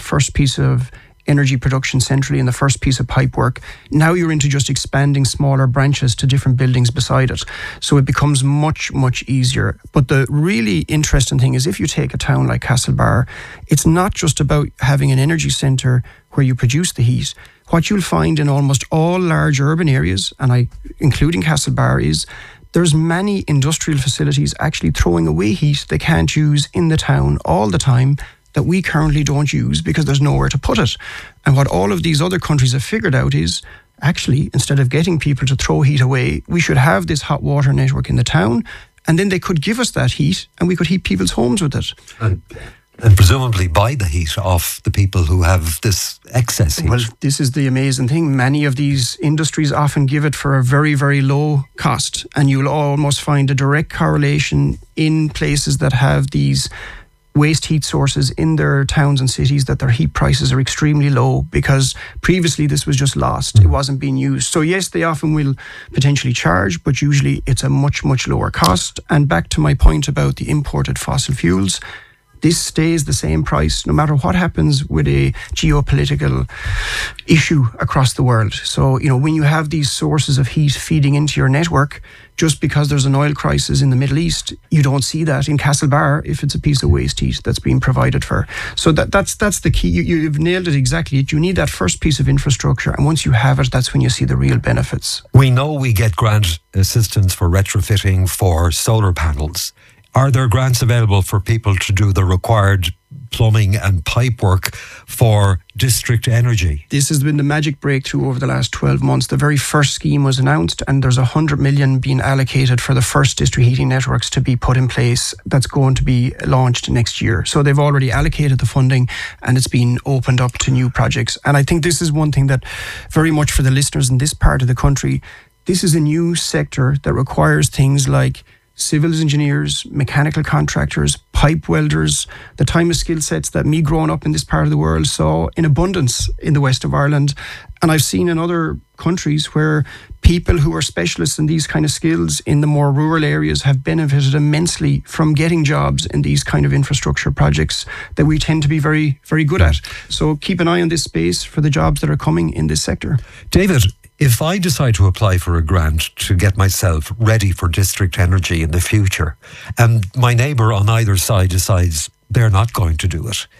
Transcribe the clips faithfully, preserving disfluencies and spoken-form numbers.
first piece of energy production centrally and the first piece of pipe work. Now you're into just expanding smaller branches to different buildings beside it. So it becomes much, much easier. But the really interesting thing is if you take a town like Castlebar, it's not just about having an energy centre where you produce the heat. What you'll find in almost all large urban areas, and I including Castlebar, is there's many industrial facilities actually throwing away heat they can't use in the town all the time that we currently don't use because there's nowhere to put it. And what all of these other countries have figured out is, actually, instead of getting people to throw heat away, we should have this hot water network in the town, and then they could give us that heat and we could heat people's homes with it. And, and presumably buy the heat off the people who have this excess heat. Well, this is the amazing thing. Many of these industries often give it for a very, very low cost, and you'll almost find a direct correlation in places that have these waste heat sources in their towns and cities, that their heat prices are extremely low because previously this was just lost. It wasn't being used. So yes, they often will potentially charge, but usually it's a much, much lower cost. And back to my point about the imported fossil fuels, this stays the same price no matter what happens with a geopolitical issue across the world. So, you know, when you have these sources of heat feeding into your network, just because there's an oil crisis in the Middle East, you don't see that in Castlebar if it's a piece of waste heat that's being provided for. So that, that's that's the key. You, you've nailed it exactly. You need that first piece of infrastructure, and once you have it, that's when you see the real benefits. We know we get grant assistance for retrofitting for solar panels. Are there grants available for people to do the required plumbing and pipe work for district energy? This has been the magic breakthrough over the last twelve months. The very first scheme was announced, and there's one hundred million being allocated for the first district heating networks to be put in place. That's going to be launched next year. So they've already allocated the funding, and it's been opened up to new projects. And I think this is one thing that very much for the listeners in this part of the country, this is a new sector that requires things like civil engineers, mechanical contractors, pipe welders, the type of skill sets that me growing up in this part of the world saw in abundance in the west of Ireland. And I've seen in other countries where people who are specialists in these kind of skills in the more rural areas have benefited immensely from getting jobs in these kind of infrastructure projects that we tend to be very, very good at. So keep an eye on this space for the jobs that are coming in this sector. David, if I decide to apply for a grant to get myself ready for district energy in the future, and my neighbour on either side decides they're not going to do it,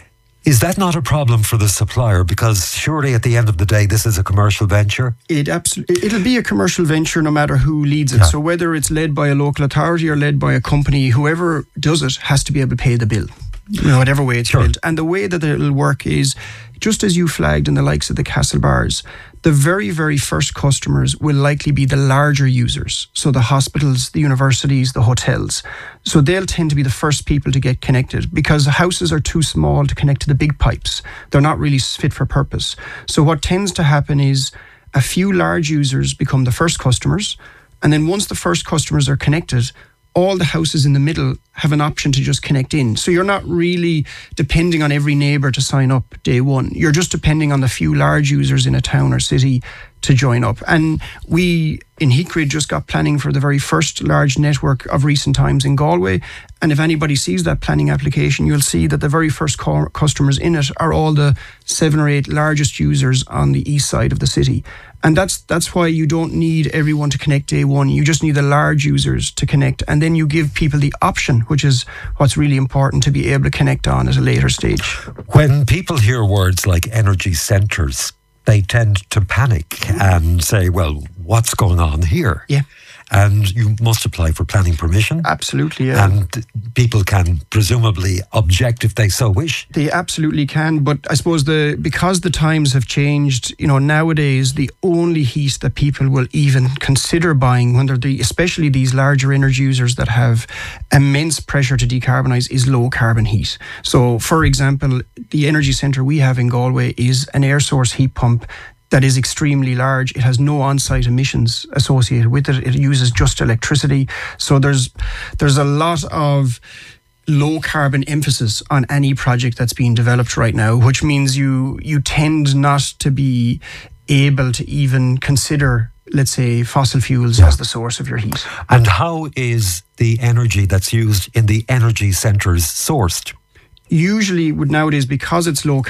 is that not a problem for the supplier? Because surely at the end of the day, this is a commercial venture. It absolutely, it'll be a commercial venture no matter who leads it. Yeah. So whether it's led by a local authority or led by a company, whoever does it has to be able to pay the bill, you know, whatever way it's sure. built. And the way that it'll work is, just as you flagged in the likes of the Castlebars, the very, very first customers will likely be the larger users. So the hospitals, the universities, the hotels. So they'll tend to be the first people to get connected because houses are too small to connect to the big pipes. They're not really fit for purpose. So what tends to happen is a few large users become the first customers. And then once the first customers are connected, all the houses in the middle have an option to just connect in. So you're not really depending on every neighbour to sign up day one. You're just depending on the few large users in a town or city to join up. And we in HeatGrid just got planning for the very first large network of recent times in Galway. And if anybody sees that planning application, you'll see that the very first co- customers in it are all the seven or eight largest users on the east side of the city. And that's that's why you don't need everyone to connect day one. You just need the large users to connect. And then you give people the option, which is what's really important, to be able to connect on at a later stage. When people hear words like energy centres, they tend to panic and say, well, what's going on here? Yeah. And you must apply for planning permission. Absolutely, yeah. And people can presumably object if they so wish. They absolutely can, but I suppose the because the times have changed, you know, nowadays the only heat that people will even consider buying when they're the, especially these larger energy users that have immense pressure to decarbonise, is low carbon heat. So, for example, the energy centre we have in Galway is an air source heat pump that is extremely large. It has no on-site emissions associated with it. It uses just electricity. So there's there's a lot of low carbon emphasis on any project that's being developed right now, which means you you tend not to be able to even consider, let's say, fossil fuels yeah. as the source of your heat. And how is the energy that's used in the energy centres sourced? Usually, with nowadays, because it's low